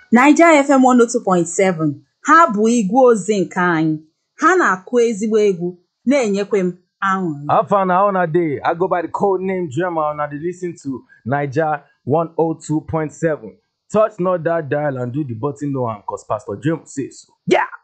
Niger FM 102.7 ha bụ igwe ozi nke anyị. Ha na-akụ ezigbo egwu na-enyekwa m aṅụrị. Afa na on a day, I go by the code name Drama and I dey listen to Niger 102.7. Touch not that dial and do the button no am cause Pastor James says so. Yeah!